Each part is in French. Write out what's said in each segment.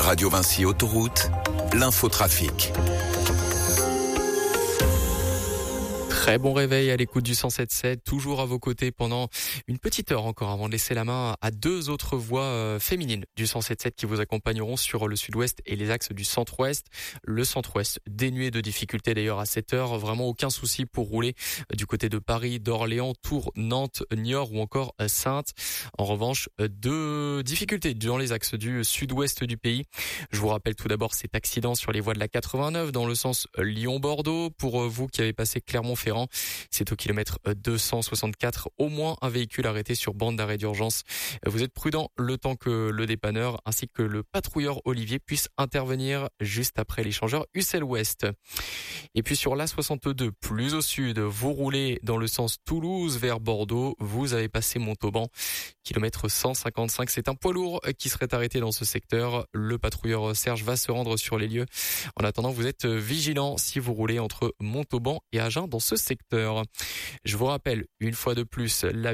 Radio Vinci Autoroute, l'infotrafic. Très bon réveil à l'écoute du 107.7, toujours à vos côtés pendant une petite heure encore avant de laisser la main à deux autres voix féminines du 107.7 qui vous accompagneront sur le sud-ouest et les axes du centre-ouest. Le centre-ouest dénué de difficultés d'ailleurs à cette heure, vraiment aucun souci pour rouler du côté de Paris, d'Orléans, Tours, Nantes, Niort ou encore Saintes. En revanche, deux difficultés dans les axes du sud-ouest du pays. Je vous rappelle tout d'abord cet accident sur les voies de la 89 dans le sens Lyon-Bordeaux. Pour vous qui avez passé Clermont-Ferrand, c'est au kilomètre 264, au moins un véhicule arrêté sur bande d'arrêt d'urgence. Vous êtes prudent le temps que le dépanneur ainsi que le patrouilleur Olivier puissent intervenir juste après l'échangeur Ussel Ouest. Et puis sur l'A62, plus au sud, vous roulez dans le sens Toulouse vers Bordeaux, vous avez passé Montauban, kilomètre 155. C'est un poids lourd qui serait arrêté dans ce secteur. Le patrouilleur Serge va se rendre sur les lieux. En attendant, vous êtes vigilant si vous roulez entre Montauban et Agen dans ce secteur. Je vous rappelle une fois de plus la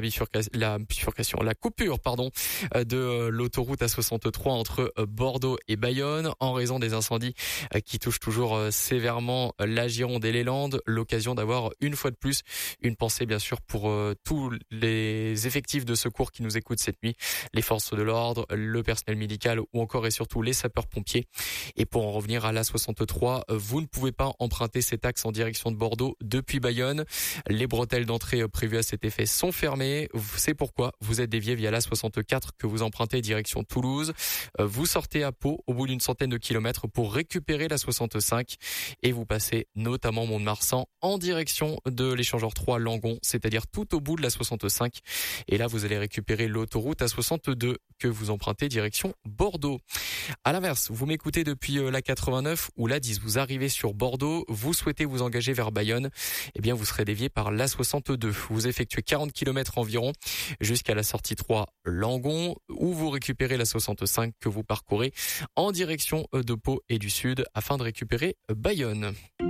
coupure de l'autoroute A63 entre Bordeaux et Bayonne en raison des incendies qui touchent toujours sévèrement la Gironde et les Landes. L'occasion d'avoir une fois de plus une pensée bien sûr pour tous les effectifs de secours qui nous écoutent cette nuit, les forces de l'ordre, le personnel médical ou encore et surtout les sapeurs-pompiers. Et pour en revenir à l'A63, vous ne pouvez pas emprunter cet axe en direction de Bordeaux depuis Bayonne. Les bretelles d'entrée prévues à cet effet sont fermées. C'est pourquoi vous êtes dévié via l'A64 que vous empruntez direction Toulouse. Vous sortez à Pau au bout d'une centaine de kilomètres pour récupérer l'A65 et vous passez notamment Mont-de-Marsan en direction de l'échangeur 3 Langon, c'est-à-dire tout au bout de l'A65. Et là, vous allez récupérer l'autoroute A62 que vous empruntez direction Bordeaux. À l'inverse, vous m'écoutez depuis la 89 ou la 10, vous arrivez sur Bordeaux, vous souhaitez vous engager vers Bayonne, eh bien vous serez dévié par l'A62. Vous effectuez 40 km environ jusqu'à la sortie 3 Langon où vous récupérez l'A65 que vous parcourez en direction de Pau et du sud afin de récupérer Bayonne.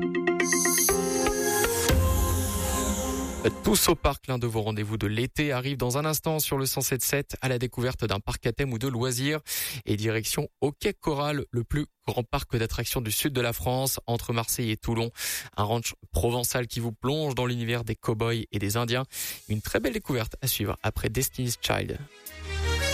Tous au parc, l'un de vos rendez-vous de l'été arrive dans un instant sur le 107.7 à la découverte d'un parc à thème ou de loisirs et direction au Quai Coral, le plus grand parc d'attractions du sud de la France entre Marseille et Toulon. Un ranch provençal qui vous plonge dans l'univers des cow-boys et des Indiens. Une très belle découverte à suivre après Destiny's Child.